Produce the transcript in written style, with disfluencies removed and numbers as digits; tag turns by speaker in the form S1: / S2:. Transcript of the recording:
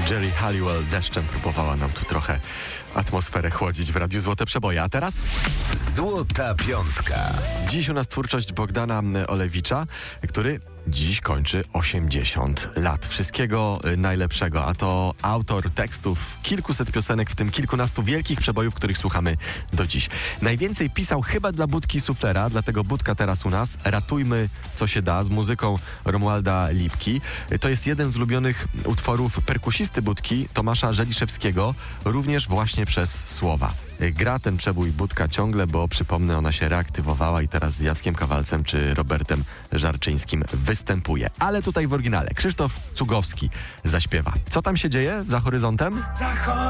S1: Jerry Halliwell deszczem próbowała nam tu trochę atmosferę chłodzić w Radiu Złote Przeboje. A teraz?
S2: Złota Piątka.
S1: Dziś u nas twórczość Bogdana Olewicza, który dziś kończy 80 lat. Wszystkiego najlepszego, a to autor tekstów kilkuset piosenek, w tym kilkunastu wielkich przebojów, których słuchamy do dziś. Najwięcej pisał chyba dla Budki Suflera, dlatego Budka teraz u nas. Ratujmy co się da z muzyką Romualda Lipki. To jest jeden z ulubionych utworów perkusisty Budki, Tomasza Żeliszewskiego, również właśnie przez słowa. Gra ten przebój Budka ciągle, bo przypomnę, ona się reaktywowała i teraz z Jackiem Kawalcem czy Robertem Żarczyńskim występuje. Ale tutaj w oryginale Krzysztof Cugowski zaśpiewa. Co tam się dzieje za horyzontem?